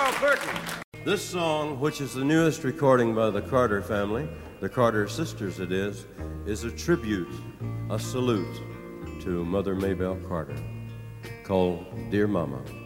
Carl Burton. This song, which is the newest recording by the Carter family, the Carter sisters it is a tribute, a salute to Mother Maybelle Carter, called Dear Mama.